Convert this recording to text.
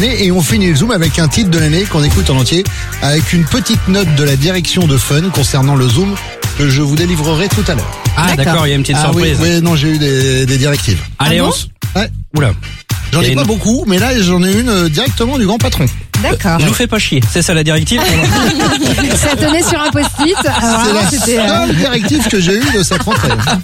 l'année. Et on finit le Zoom avec un titre de l'année qu'on écoute en entier, avec une petite note de la direction de Fun concernant le Zoom que je vous délivrerai tout à l'heure. Ah d'accord, il y a une petite surprise. Oui, non, j'ai eu des directives. Allez, Ouais. Oula. J'en ai pas beaucoup, mais là j'en ai une directement du grand patron. D'accord. Je vous fais pas chier, c'est ça la directive. Ça tenait sur un post-it. Alors, C'est la c'était, seule directive que j'ai eue de cette rentrée.